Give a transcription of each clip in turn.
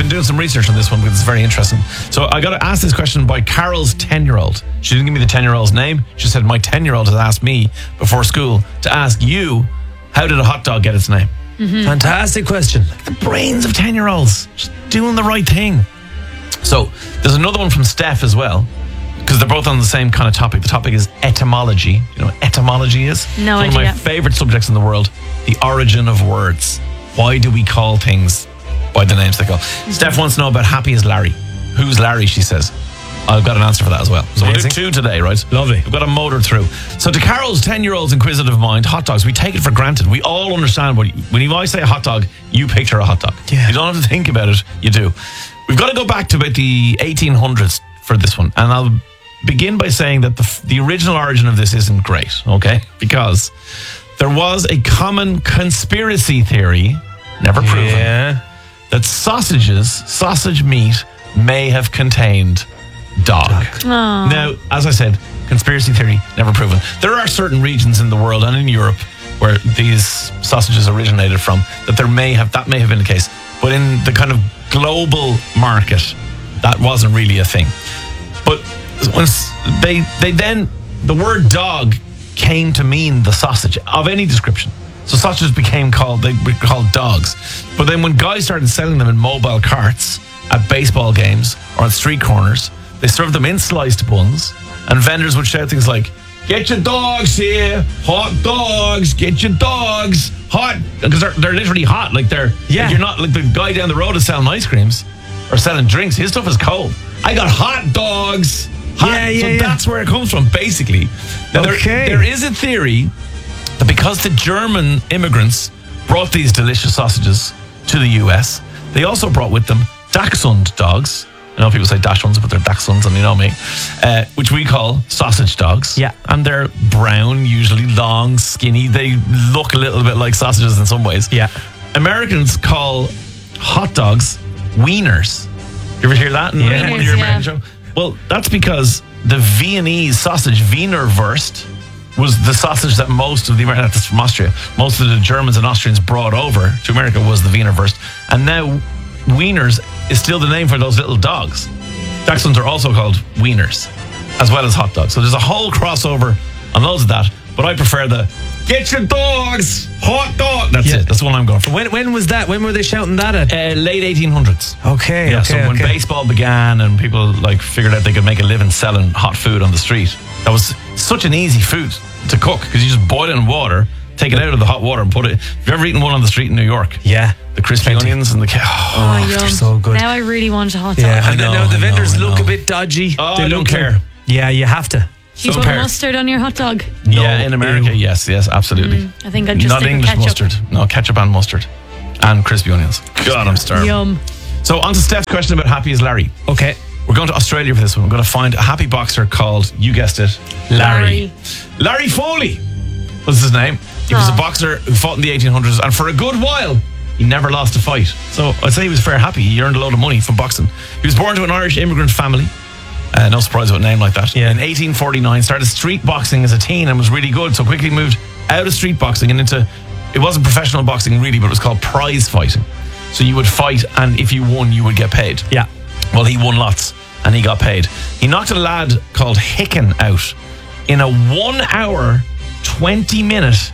been doing some research on this one because it's very interesting. So I got to ask this question by Carol's 10-year-old. She didn't give me the 10-year-old's name. She said, my 10-year-old has asked me before school to ask you, how did a hot dog get its name? Fantastic question. The brains of 10-year-olds, just doing the right thing. So there's another one from Steph as well, because they're both on the same kind of topic. The topic is etymology. You know what etymology is? No One of idea. my favorite subjects in the world, the origin of words. Why do we call things by the names they call? Steph wants to know about Happy as Larry. Who's Larry, she says. I've got an answer for that as well. So we'll do Amazing. 2 today, right? Lovely. We've got to motor through. So to Carol's 10-year-old's inquisitive mind, hot dogs, we take it for granted. We all understand when I say a hot dog, you picture a hot dog. Yeah. You don't have to think about it, you do. We've got to go back to about the 1800s for this one. And I'll begin by saying that the original origin of this isn't great, okay? Because there was a common conspiracy theory, never proven, that sausage meat may have contained dog. Now, as I said, conspiracy theory, never proven. There are certain regions in the world and in Europe where these sausages originated from that may have been the case. But in the kind of global market, that wasn't really a thing. But once the word dog came to mean the sausage of any description. So sausages became called dogs. But then when guys started selling them in mobile carts at baseball games or on street corners, they served them in sliced buns, and vendors would shout things like, "Get your dogs here, hot dogs, get your dogs, hot," because they're literally hot. Like you're not like the guy down the road is selling ice creams or selling drinks. His stuff is cold. I got hot dogs. That's where it comes from, basically. Now, there is a theory that because the German immigrants brought these delicious sausages to the US, they also brought with them Dachshund dogs. I know people say Dachshunds, but they're Dachshunds, and you know me, which we call sausage dogs. Yeah. And they're brown, usually long, skinny. They look a little bit like sausages in some ways. Yeah. Americans call hot dogs wieners. You ever hear that in one of your American shows? Well, that's because the Viennese sausage, Wienerwurst, was the sausage that most of the Americans, that's from Austria, most of the Germans and Austrians brought over to America was the Wienerwurst. And now wieners is still the name for those little dogs. Dachshunds are also called wieners, as well as hot dogs. So there's a whole crossover on loads of that. But I prefer the "get your dogs, hot dog." That's it. That's the one I'm going for. When was that? When were they shouting that at? Late 1800s. Okay. Yeah. So when baseball began and people figured out they could make a living selling hot food on the street, that was such an easy food to cook because you just boil it in water, take it out of the hot water, and put it. Have you ever eaten one on the street in New York? Yeah. The crispy onions and the they're so good. Now I really want a hot dog. Yeah, and now the vendors look a bit dodgy. Oh, They I don't look care. like- Yeah, you have to. Do you put mustard on your hot dog? Yeah, in America, yes, absolutely. I think I'd just Not stick with English ketchup. mustard. No, ketchup and mustard. And crispy onions. God, I'm starving. Yum. So on to Steph's question about Happy as Larry. Okay. We're going to Australia for this one. We're going to find a happy boxer called, you guessed it, Larry. Larry Foley was his name. He was a boxer who fought in the 1800s, and for a good while, he never lost a fight. So I'd say he was fair happy. He earned a load of money from boxing. He was born to an Irish immigrant family. No surprise with a name like that. Yeah. In 1849, started street boxing as a teen and was really good. So quickly moved out of street boxing and into, it wasn't professional boxing really, but it was called prize fighting. So you would fight, and if you won, you would get paid. Yeah. Well, he won lots, and he got paid. He knocked a lad called Hicken out in a 1 hour, 20-minute,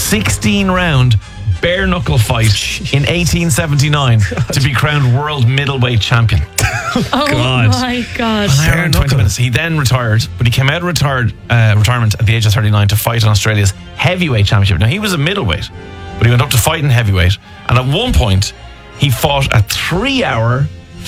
16-round bare knuckle fight in 1879 to be crowned world middleweight champion. Oh my God. An hour and 20 minutes. He then retired, but he came out of retirement at the age of 39 to fight in Australia's heavyweight championship. Now, he was a middleweight, but he went up to fight in heavyweight. And at one point, he fought a 3 hour,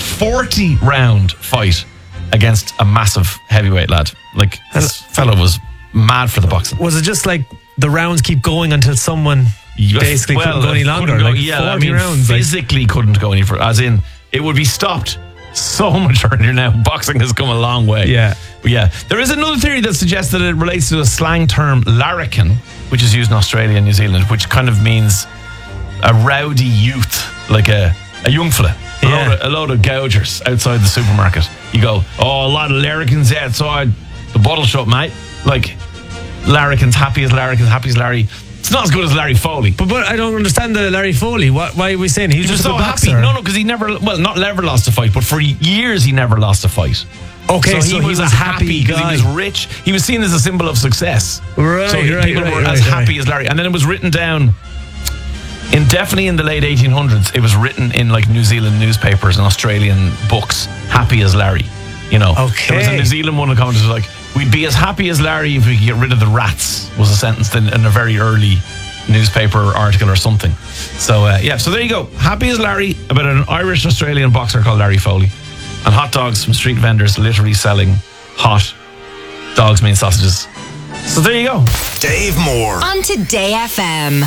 40-round fight against a massive heavyweight lad. Like, this fellow was mad for the boxing. Was it just like the rounds keep going until someone basically couldn't go any longer? Couldn't go, like 40 rounds. Physically couldn't go any further. As in, it would be stopped so much earlier now. Boxing has come a long way. Yeah. But yeah, there is another theory that suggests that it relates to a slang term, larrikin, which is used in Australia and New Zealand, which kind of means a rowdy youth, like a young fella. A load of gougers outside the supermarket. You go, oh, a lot of larrikins outside the bottle shop, mate. Like, larrikins, happy as Larry. It's not as good as Larry Foley. But I don't understand the Larry Foley. Why are we saying he was just so a happy? boxer? No, because he never lost a fight, but for years he never lost a fight. Okay, so he was a happy guy. He was rich. He was seen as a symbol of success. Right, so people were as happy as Larry. And then it was written down definitely in the late 1800s. It was written in like New Zealand newspapers and Australian books. Happy as Larry. You know. Okay. There was a New Zealand one that commented like, "We'd be as happy as Larry if we could get rid of the rats," was a sentence in a very early newspaper article or something. So so there you go. Happy as Larry, about an Irish Australian boxer called Larry Foley. And hot dogs from street vendors literally selling hot dogs, mean sausages. So there you go. Dave Moore on Today FM.